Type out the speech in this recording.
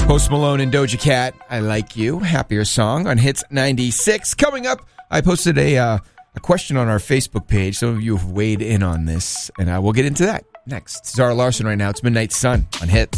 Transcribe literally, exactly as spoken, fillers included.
Post Malone and Doja Cat, I Like You, Happier Song on Hits ninety-six. Coming up, I posted a uh, a question on our Facebook page. Some of you have weighed in on this, and I will get into that next. Zara Larson right now. It's Midnight Sun on Hits.